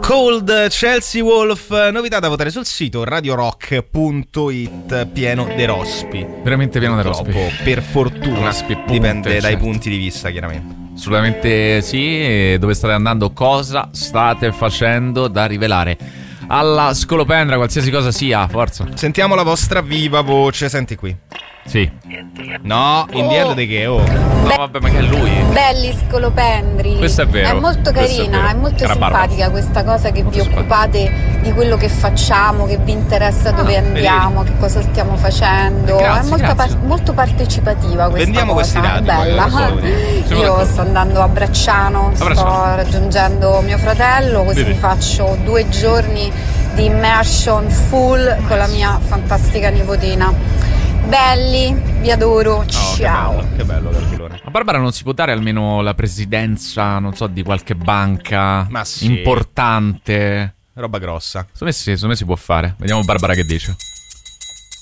Cold, Chelsea Wolf, novità da votare sul sito radiorock.it, pieno de rospi. Veramente pieno de rospi. Per fortuna, rospi, punte, dipende dai certo. punti di vista, chiaramente. Assolutamente sì. E dove state andando, cosa state facendo da rivelare alla scolopendra, qualsiasi cosa sia, forza. Sentiamo la vostra viva voce, senti qui. Sì. No, indietro di che? Oh. No, vabbè, ma che è lui? Belli scolopendri. Questo è vero. È molto Questo carina, vero. è molto Era simpatica Barbara. questa cosa che Molto vi occupate di quello che facciamo, che vi interessa dove andiamo, che cosa stiamo facendo. Grazie, è molto, grazie. Molto partecipativa questa Vendiamo cosa. questi dati, è bella. poi, non lo so, Siamo Io d'accordo. sto andando a Bracciano, sto raggiungendo mio fratello, così Vedi. mi faccio 2 giorni di immersion full con la mia fantastica nipotina. Belli, vi adoro, ciao. Che bello Carpilone. A Barbara non si può dare almeno la presidenza, non so, di qualche banca Ma sì. importante? Roba grossa. Secondo me sì, secondo me si può fare. Vediamo Barbara che dice.